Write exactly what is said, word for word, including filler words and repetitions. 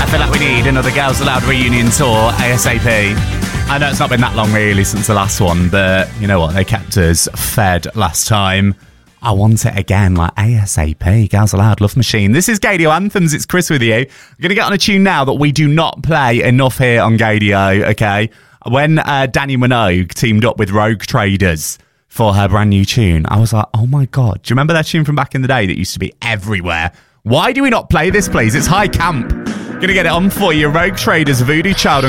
feel like we need another Girls Aloud reunion tour ASAP. I know it's not been that long really since the last one, but you know what? They kept us fed last time. I want it again, like ASAP. Girls Aloud, Love Machine. This is Gaydio Anthems. It's Chris with you. I'm going to get on a tune now that we do not play enough here on Gaydio, okay? When uh, Dannii Minogue teamed up with Rogue Traders for her brand new tune, I was like, oh my God. Do you remember that tune from back in the day that used to be everywhere? Why do we not play this, please? It's high camp. Going to get it on for you. Rogue Traders, Voodoo Child.